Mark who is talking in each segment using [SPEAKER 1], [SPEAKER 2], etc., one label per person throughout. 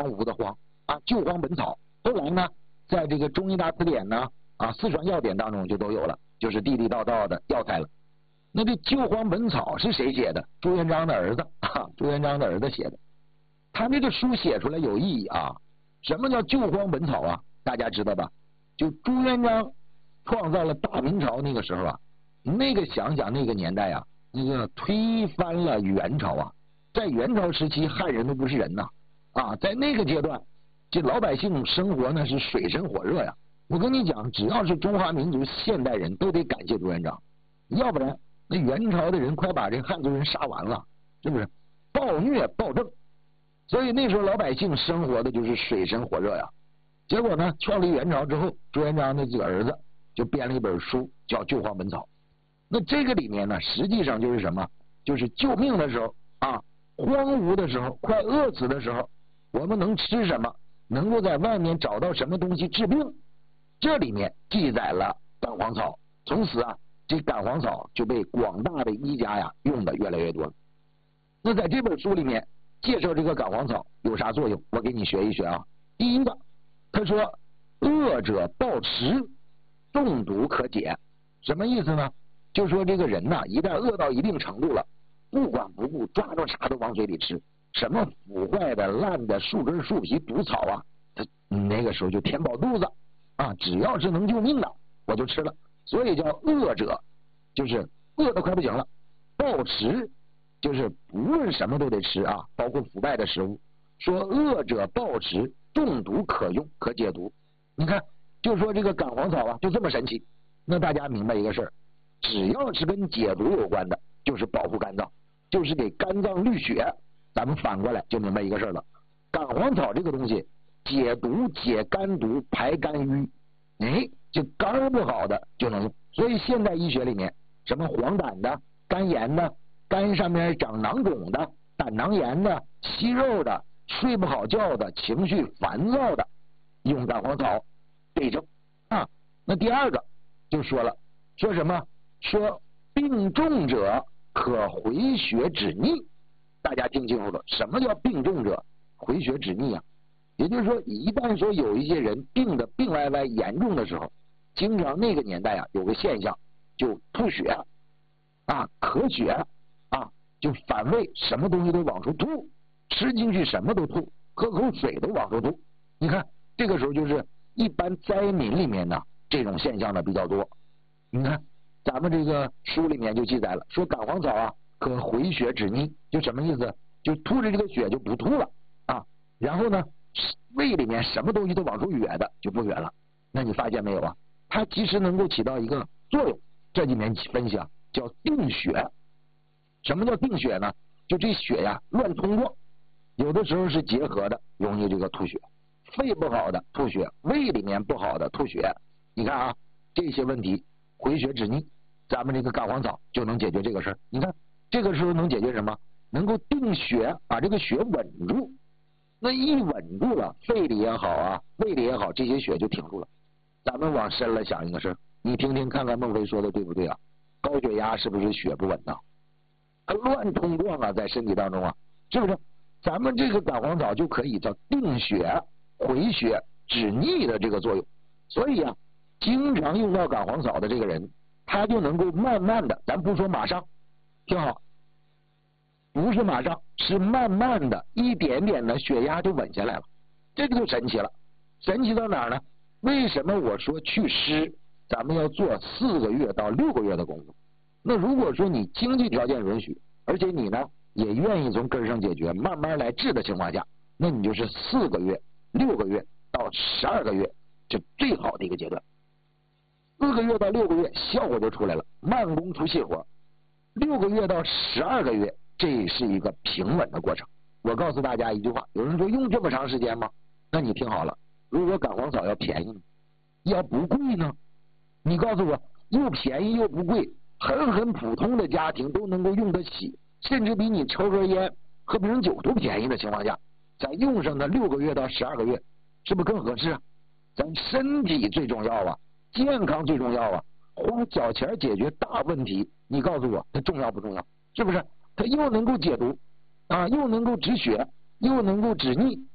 [SPEAKER 1] 荒芜的荒啊，救荒本草。后来呢，在这个中医大词典呢四川药典当中就都有了，就是地地道道的药材了。那这救荒本草是谁写的？朱元璋的儿子朱元璋的儿子写的。他这个书写出来有意义啊。什么叫救荒本草啊？大家知道吧？就朱元璋创造了大明朝那个时候啊，那个想想那个年代啊，那个推翻了元朝啊。在元朝时期，汉人都不是人呐在那个阶段，这老百姓生活呢是水深火热呀。我跟你讲，只要是中华民族现代人都得感谢朱元璋，要不然那元朝的人快把这汉族人杀完了，是不是？暴虐暴政，所以那时候老百姓生活的就是水深火热呀。结果呢，创立元朝之后，朱元璋的这个儿子就编了一本书叫《救荒本草》。那这个里面呢，实际上就是什么？就是救命的时候荒芜的时候，快饿死的时候，我们能吃什么？能够在外面找到什么东西治病？这里面记载了干黄草，从此这干黄草就被广大的医家用的越来越多了。那在这本书里面介绍这个干黄草有啥作用，我给你学一学啊。第一个，他说饿者暴食，中毒可解。什么意思呢？就说这个人一旦饿到一定程度了，不管不顾，抓着啥都往嘴里吃，什么腐坏的烂的树根树皮毒草他那个时候就填饱肚子只要是能救命的我就吃了。所以叫饿者，就是饿得快不行了。暴食就是不论什么都得吃包括腐败的食物。说饿者暴食，中毒可用，可解毒。你看，就说这个干黄草就这么神奇。那大家明白一个事儿，只要是跟解毒有关的，就是保护肝脏，就是给肝脏滤血。咱们反过来就明白一个事儿了，干黄草这个东西解毒、解肝毒、排肝郁，这肝不好的就能用。所以现代医学里面，什么黄疸的、肝炎的、肝上面长囊肿的、胆囊炎的、息肉的、睡不好觉的、情绪烦躁的，用干黄草对症那第二个就说了，说什么？说病重者可回血止逆。大家听清楚了，什么叫病重者回血止逆也就是说，一旦说有一些人病的病歪歪严重的时候，经常那个年代有个现象，就吐血咳血就反胃，什么东西都往出吐，吃进去什么都吐，喝口水都往出吐。你看这个时候就是一般灾民里面呢这种现象比较多。你看咱们这个书里面就记载了，说干黄草可回血止逆，就什么意思？就吐着这个血就不吐了然后呢胃里面什么东西都往出哕的就不哕了。那你发现没有它其实能够起到一个作用，这里面分析叫定血。什么叫定血呢？就这血乱通过，有的时候是结合的，容易这个吐血，肺不好的吐血，胃里面不好的吐血。你看这些问题回血止逆，咱们这个干黄草就能解决这个事儿。你看这个时候能解决什么？能够定血，把这个血稳住。那一稳住了，肺里也好胃里也好，这些血就挺住了。咱们往深了想一个事儿，你听听看看孟非说的对不对高血压是不是血不稳当？它乱通状在身体当中是不是？咱们这个干黄草就可以叫定血、回血、止逆的这个作用。所以经常用到干黄草的这个人，他就能够慢慢的，咱不说马上，听好，不是马上，是慢慢的一点点的血压就稳下来了。这个就神奇了。神奇到哪儿呢？为什么我说祛湿咱们要做4个月到6个月的功夫？那如果说你经济条件允许，而且你呢也愿意从根上解决，慢慢来治的情况下，那你就是4个月、6个月到12个月，就最好的一个阶段。4个月到6个月效果就出来了，慢工出细活。6个月到12个月，这是一个平稳的过程。我告诉大家一句话，有人说用这么长时间吗？那你听好了，如果干黄草要便宜呢，要不贵呢？你告诉我，又便宜又不贵，很普通的家庭都能够用得起，甚至比你抽根烟、喝瓶酒都便宜的情况下，咱用上的6个月到12个月，是不是更合适咱身体最重要健康最重要花小钱解决大问题，你告诉我它重要不重要？是不是？它又能够解毒又能够止血，又能够止逆，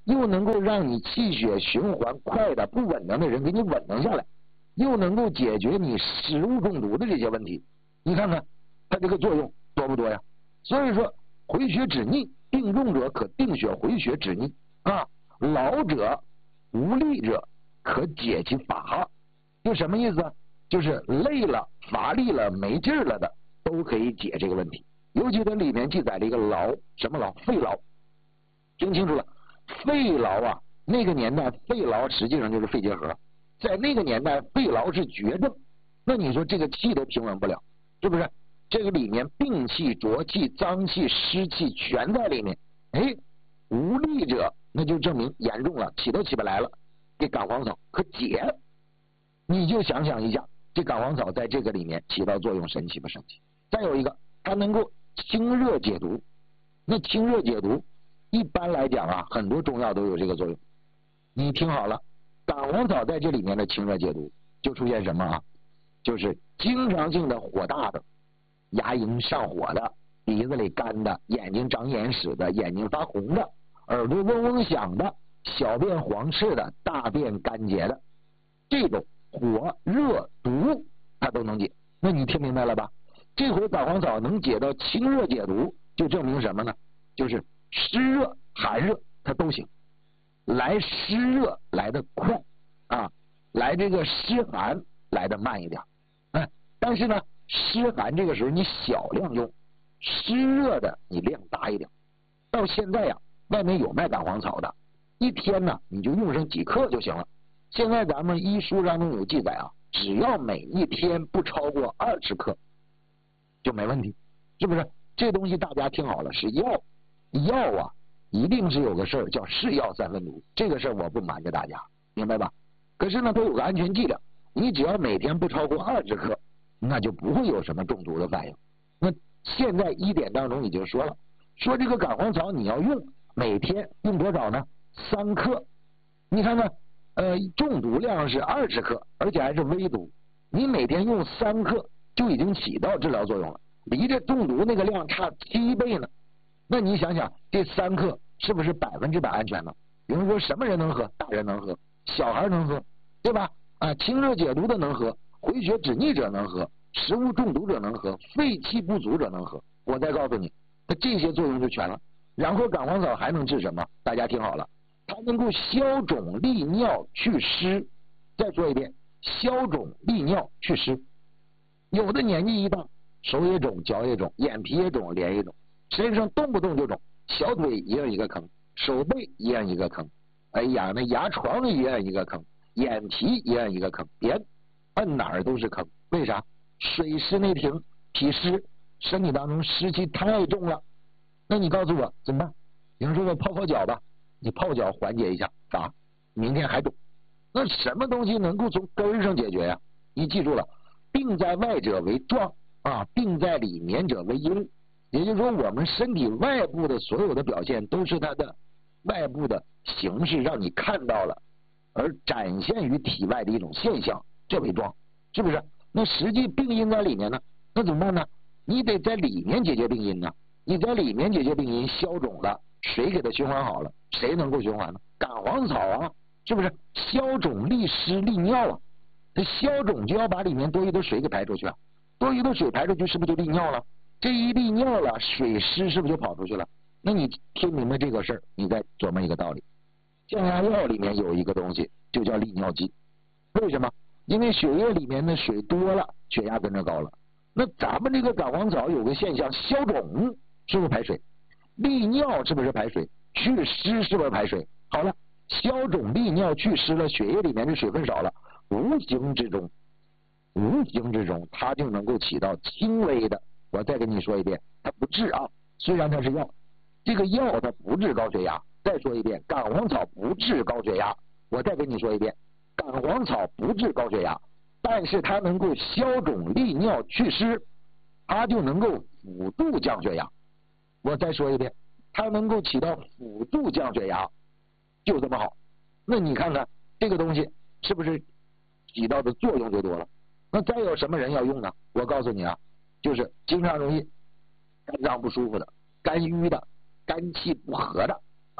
[SPEAKER 1] 又能够让你气血循环快的不稳当的人给你稳当下来，又能够解决你食物中毒的这些问题。你看看它这个作用多不多呀？所以说回血止逆，病重者可定血回血止逆啊，老者无力者可解其乏。就什么意思啊？就是累了乏力了没劲儿了的都可以解这个问题。尤其它里面记载了一个劳，什么劳？肺劳。听清楚了，肺劳啊，那个年代肺劳实际上就是肺结核，在那个年代肺劳是绝症。那你说这个气都平稳不了，是不是？这个里面病气浊气脏气湿气全在里面。哎，无力者那就证明严重了，起都起不来了，这感黄草可解。你就想想一下，这感黄草在这个里面起到作用神奇不神奇？再有一个，它能够清热解毒。那清热解毒一般来讲啊，很多中药都有这个作用。你听好了，感黄草在这里面的清热解毒就出现什么啊？就是经常性的火大的，牙龈上火的，鼻子里干的，眼睛长眼屎的，眼睛发红的，耳朵嗡嗡响的，小便黄赤的，大便干结的，这种火热毒它都能解。那你听明白了吧？这回感黄草能解到清热解毒，就证明什么呢？就是湿热寒热它都行，来湿热来得快啊，来这个湿寒来得慢一点。但是呢，湿寒这个时候你小量用，湿热的你量大一点。到现在呀，外面有卖感黄草的，一天呢你就用上几克就行了。现在咱们医书当中有记载啊，只要每一天不超过20克就没问题，是不是？这东西大家听好了，是药。药啊一定是有个事儿叫是药三分毒，这个事儿我不瞒着大家，明白吧？可是呢都有个安全剂量，你只要每天不超过20克，那就不会有什么中毒的反应。那现在医典当中已经说了，说这个感黄草你要用，每天用多少呢？3克。你看看中毒量是20克，而且还是微毒，你每天用3克就已经起到治疗作用了，离这中毒那个量差7倍呢。那你想想这3克是不是100%安全呢？比如说什么人能喝？大人能喝，小孩能喝，对吧？清热解毒的能喝，回血止逆者能喝，食物中毒者能喝，肺气不足者能喝。我再告诉你，它这些作用就全了。然后感黄草还能治什么？大家听好了，它能够消肿利尿祛湿。再说一遍，消肿利尿祛湿。有的年纪一大，手也肿，脚也肿，眼皮也肿，脸也肿，身上动不动就肿，小腿一样一个坑，手背一样一个坑，哎呀，那牙床一样一个坑，眼皮一样一个坑，别摁哪儿都是坑。为啥？水湿内停，脾湿，身体当中湿气太重了。那你告诉我怎么办？有人说我泡脚吧，你泡脚缓解一下，咋？明天还肿。那什么东西能够从根儿上解决呀？你记住了，病在外者为壮啊，病在里面者为阴。也就是说，我们身体外部的所有的表现都是它的外部的形式让你看到了，而展现于体外的一种现象，这为壮，是不是？那实际病因在里面呢，那怎么办呢？你得在里面解决病因呢。你在里面解决病因，消肿了，谁给它循环好了？谁能够循环呢？感黄草啊，是不是？消肿利湿利尿啊，这消肿就要把里面多余的水给排出去啊，多余的水排出去是不是就利尿了？这一利尿了，水湿是不是就跑出去了？那你听明白这个事儿，你再琢磨一个道理。降压药里面有一个东西就叫利尿剂，为什么？因为血液里面的水多了，血压跟着高了。那咱们这个感黄草有个现象，消肿是不是排水？利尿是不是排水？祛湿是不是排水？好了，消肿利尿祛湿了，血液里面的水分少了，无形之中它就能够起到轻微的，我再跟你说一遍，它不治啊，虽然它是药，这个药它不治高血压。再说一遍，感黄草不治高血压。我再跟你说一遍，感黄草不治高血压，但是它能够消肿利尿祛湿，它就能够辅助降血压。我再说一遍，它能够起到辅助降血压，就这么好。那你看看这个东西是不是起到的作用就多了？那再有什么人要用呢？我告诉你啊，就是经常容易肝脏不舒服的、肝郁的、肝气不和的啊，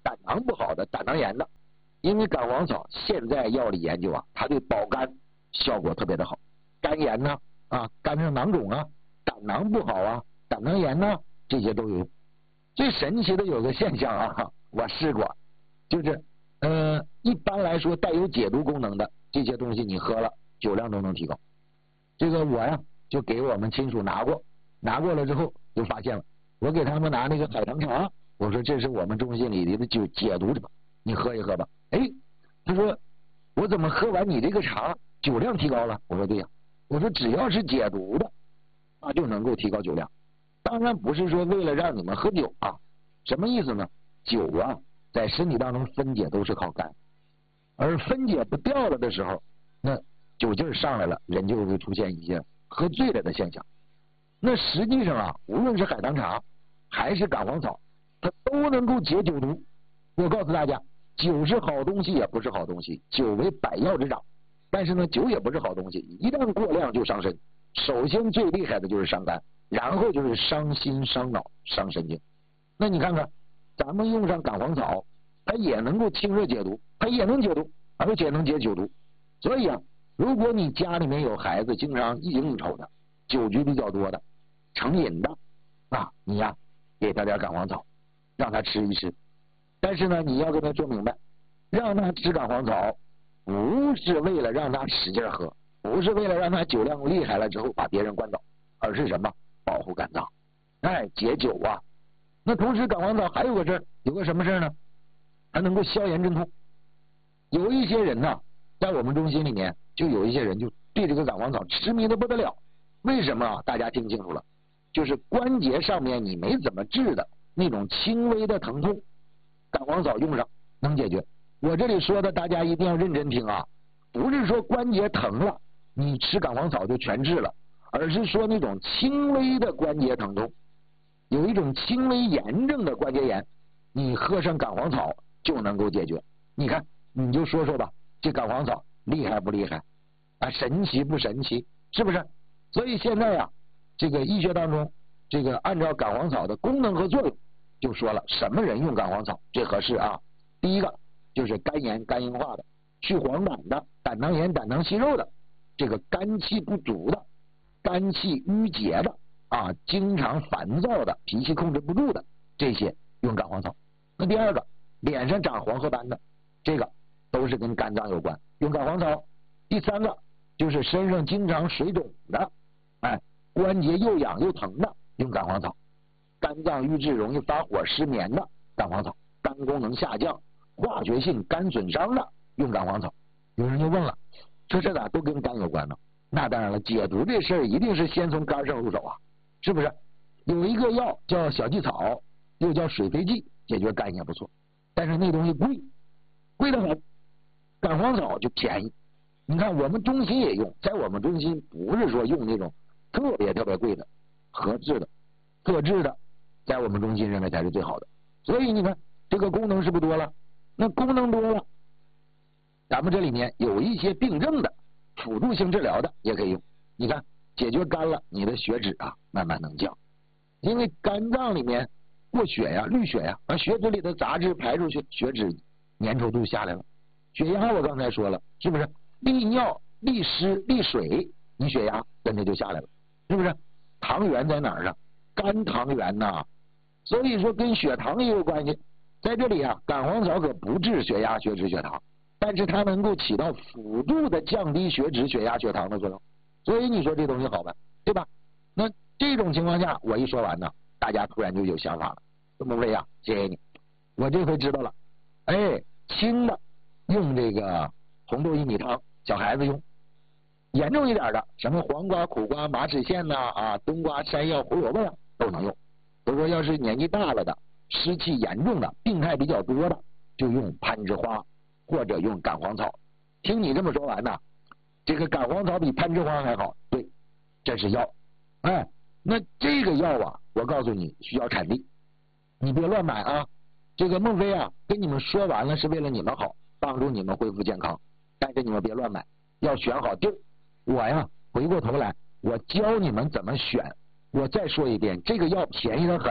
[SPEAKER 1] 胆囊不好的、胆囊炎的。因为干黄草现在药理研究啊，它对保肝效果特别的好，肝炎呢肝上囊肿啊，胆囊不好啊，胆囊炎呢，这些都有。最神奇的有个现象啊，我试过，就是一般来说带有解毒功能的这些东西，你喝了酒量都能提高。这个我呀就给我们亲属拿过了之后就发现了，我给他们拿那个海棠茶，我说这是我们中心里的解毒茶，你喝一喝吧。他说我怎么喝完你这个茶酒量提高了？我说对呀，我说只要是解毒的，那就能够提高酒量。当然不是说为了让你们喝酒啊，什么意思呢？酒啊在身体当中分解都是靠肝，而分解不掉了的时候，那酒劲上来了，人就会出现一些喝醉了的现象。那实际上啊，无论是海棠茶还是干黄草，它都能够解酒毒。我告诉大家，酒是好东西也不是好东西，酒为百药之长，但是呢，酒也不是好东西，一旦过量就伤身。首先最厉害的就是伤肝，然后就是伤心、伤脑、伤神经。那你看看，咱们用上干黄草，它也能够清热解毒，它也能解毒，而且能解酒毒。所以啊，如果你家里面有孩子经常应酬的，酒局比较多的，成瘾的你呀给他点干黄草，让他吃一吃。但是呢，你要跟他说明白，让他吃干黄草不是为了让他使劲喝，不是为了让他酒量厉害了之后把别人灌倒，而是什么？保护肝脏，解酒啊。那同时干黄草还有个事儿，有个什么事儿呢？它能够消炎镇痛。有一些人呢，在我们中心里面就有一些人就对这个干黄草痴迷的不得了。为什么？大家听清楚了，就是关节上面你没怎么治的那种轻微的疼痛，干黄草用上能解决。我这里说的大家一定要认真听啊，不是说关节疼了你吃干黄草就全治了，而是说那种轻微的关节疼痛，有一种轻微炎症的关节炎，你喝上干黄草就能够解决。你看，你就说说吧，这干黄草厉害不厉害神奇不神奇？是不是？所以现在啊，这个医学当中，这个按照干黄草的功能和作用，就说了什么人用干黄草最合适啊？第一个就是肝炎、肝硬化的，去黄疸的，胆囊炎、胆囊息肉的，这个肝气不足的，肝气郁结的经常烦躁的，脾气控制不住的，这些用干黄草。那第二个，脸上长黄褐斑的，这个都是跟肝脏有关，用干黄草。第三个就是身上经常水肿的，关节又痒又疼的，用干黄草。肝脏郁滞容易发火失眠的，干黄草。肝功能下降、化学性肝损伤的，用干黄草。有人就问了，说这咋都跟肝有关呢？那当然了，解毒这事儿一定是先从肝上入手啊，是不是？有一个药叫小济草，又叫水飞剂，解决肝也不错，但是那东西贵得很。干黄草就便宜。你看我们中心也用，在我们中心不是说用那种特别贵的，合制的、特制的，在我们中心认为才是最好的。所以你看这个功能是不是多了？那功能多了，咱们这里面有一些病症的辅助性治疗的也可以用。你看解决肝了，你的血脂慢慢能降，因为肝脏里面过血呀、滤血呀，把血脂里的杂质排出去，血脂粘稠度下来了。血压我刚才说了，是不是？利尿、利湿、利水，你血压跟着就下来了，是不是？糖原在哪儿啊？肝糖原呐，所以说跟血糖也有关系。在这里干黄草可不治血压、血脂、血糖，但是它能够起到辅助的降低血脂、血压、血糖的作用。所以你说这东西好吧，对吧？那这种情况下，我一说完呢，大家突然就有想法了。孟非谢谢你，我这回知道了。轻的用这个红豆薏米汤，小孩子用；严重一点的，什么黄瓜、苦瓜、马齿苋冬瓜、山药、胡萝卜都能用。都说要是年纪大了的、湿气严重的、病态比较多的，就用攀枝花或者用干黄草。听你这么说完呢，这个干黄草比攀枝花还好。对，这是药。那这个药我告诉你需要产地，你别乱买啊。这个孟非跟你们说完了是为了你们好，帮助你们恢复健康，但是你们别乱买，要选好地儿。我回过头来我教你们怎么选。我再说一遍，这个药便宜得很，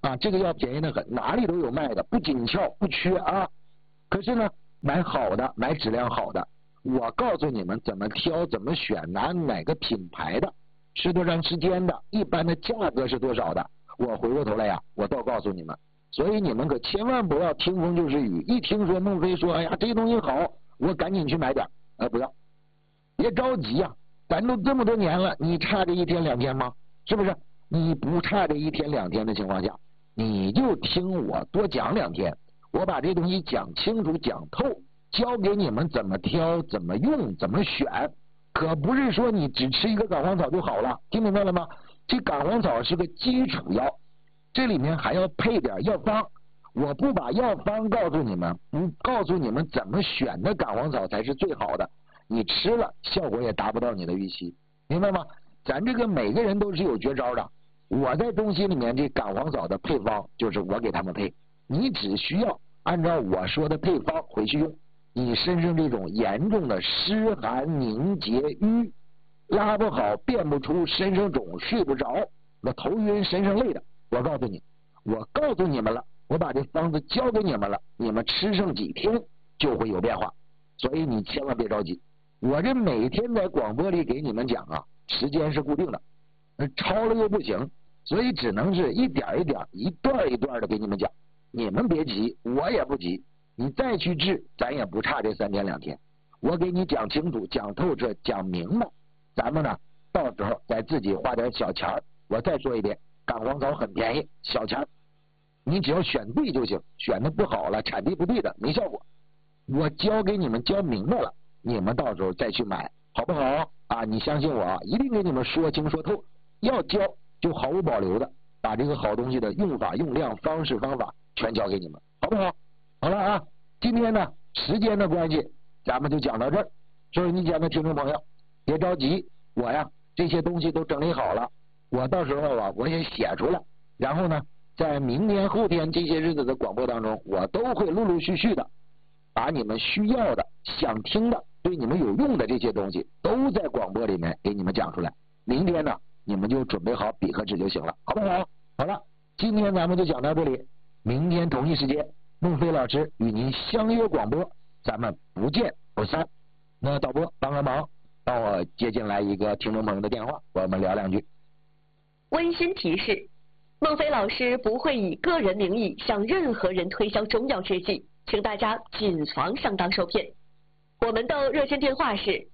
[SPEAKER 1] 啊，这个药便宜的很，哪里都有卖的，不紧俏不缺啊。可是呢，买好的，买质量好的，我告诉你们怎么挑，怎么选，拿哪个品牌的，吃多长时间的，一般的价格是多少的，我回过头来呀，我都告诉你们。所以你们可千万不要听风就是雨，一听说孟非说，哎呀，这个东西好，我赶紧去买点，不要，别着急呀，咱都这么多年了，你差这一天两天吗？是不是？你不差这一天两天的情况下，你就听我多讲两天，我把这东西讲清楚讲透，教给你们怎么挑怎么用怎么选，可不是说你只吃一个感黄草就好了，听明白了吗？这感黄草是个基础药，这里面还要配点药方，我不把药方告诉你们，不告诉你们怎么选的感黄草才是最好的，你吃了效果也达不到你的预期，明白吗？咱这个每个人都是有绝招的，我在中心里面这感黄草的配方就是我给他们配，你只需要按照我说的配方回去用。你身上这种严重的湿寒凝结瘀，拉不好便不出，身上肿睡不着，那头晕身上累的，我告诉你们了，我把这方子教给你们了，你们吃上几天就会有变化，所以你千万别着急。我这每天在广播里给你们讲啊，时间是固定的，超了又不行，所以只能是一点一点一段一段的给你们讲，你们别急，我也不急，你再去治咱也不差这3天2天，我给你讲清楚讲透彻讲明白，咱们呢到时候再自己花点小钱儿。我再说一遍，感黄草很便宜，小钱你只要选对就行，选的不好了产地不对的没效果，我教给你们教明白了，你们到时候再去买好不好啊？你相信我，一定给你们说清说透，要教就毫无保留的把这个好东西的用法用量方式方法全教给你们，好不好？好了啊，今天呢时间的关系咱们就讲到这儿，收音机前的听众朋友别着急，我呀这些东西都整理好了，我到时候啊我也写出来，然后呢在明天后天这些日子的广播当中，我都会陆陆续续的把你们需要的想听的对你们有用的这些东西都在广播里面给你们讲出来，明天呢你们就准备好笔和纸就行了，好不好？好了，今天咱们就讲到这里，明天同一时间孟非老师与您相约广播，咱们不见不散。那导播帮个忙，帮我接进来一个听众朋友的电话，我们聊两句。
[SPEAKER 2] 温馨提示，孟非老师不会以个人名义向任何人推销中药制剂，请大家谨防上当受骗。我们的热线电话是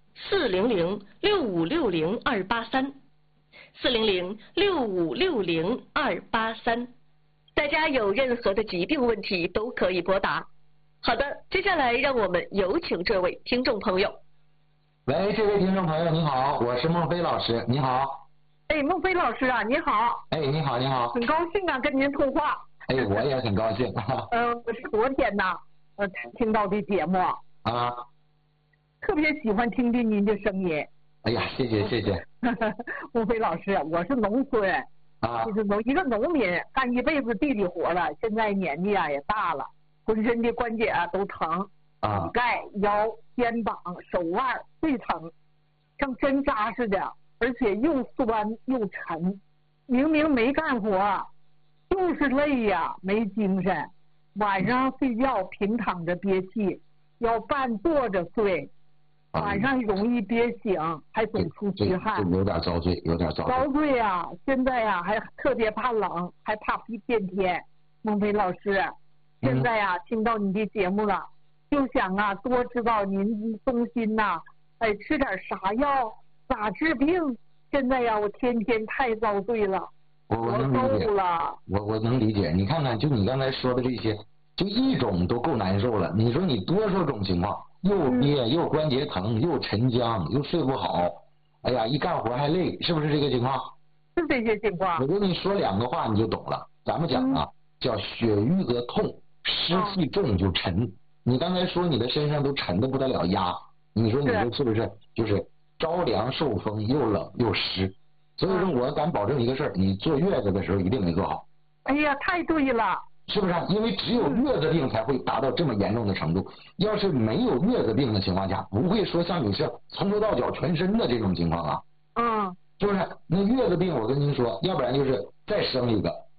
[SPEAKER 2] 400-6560-283，400-6560-283，大家有任何的疾病问题都可以拨打。好的，接下来让我们有请这位听众朋友。
[SPEAKER 1] 喂，这位听众朋友你好，我是孟非老师，你好。
[SPEAKER 3] 哎，孟非老师啊，你好。
[SPEAKER 1] 哎，你好，你好。
[SPEAKER 3] 很高兴啊，跟您通话。
[SPEAKER 1] 哎，我也很高兴。
[SPEAKER 3] 我是昨天呐，听到的节目
[SPEAKER 1] 啊，
[SPEAKER 3] 特别喜欢听听您的声音。
[SPEAKER 1] 哎呀，谢谢谢谢。
[SPEAKER 3] 孟非老师，我是农村
[SPEAKER 1] 啊，
[SPEAKER 3] 就是一个农民，干一辈子地里活了，现在年纪啊也大了，浑身的关节啊都疼，
[SPEAKER 1] 啊，
[SPEAKER 3] 膝盖、腰、肩膀、手腕最疼，像针扎似的。而且又酸又沉，明明没干活，就是累呀，没精神。晚上睡觉平躺着憋气，要半坐着睡，晚上容易憋醒，还总出虚汗。
[SPEAKER 1] 有点遭罪，有点遭罪。
[SPEAKER 3] 遭罪呀！现在呀还特别怕冷，还怕变天。孟非老师，现在呀听到你的节目了，就想啊多知道您中心呐，吃点啥药。咋治病？现在呀，我天天太遭罪了，
[SPEAKER 1] 我能理解
[SPEAKER 3] 了。
[SPEAKER 1] 我能理解。你看看，就你刚才说的这些，就一种都够难受了。你说你多少种情况，又憋又关节疼，又沉僵，又睡不好，哎呀，一干活还累，是不是这个情况？
[SPEAKER 3] 是这些情况。
[SPEAKER 1] 我跟你说2个话你就懂了。咱们讲啊，叫血瘀则痛，湿气重就沉。你刚才说你的身上都沉的不得了压，你说你这是不是就是着凉受风又冷又湿？所以说我敢保证一个事儿，你坐月子的时候一定没做好。
[SPEAKER 3] 哎呀，太对了，
[SPEAKER 1] 是不是？因为只有月子病才会达到这么严重的程度，要是没有月子病的情况下，不会说像你是从头到脚全身的这种情况啊。是不是？那月子病我跟您说，要不然就是再生一个，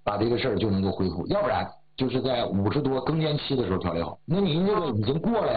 [SPEAKER 1] 把这个事儿就能够恢复，要不然就是在50多更年期的时候调理好。那您这个已经过了呀。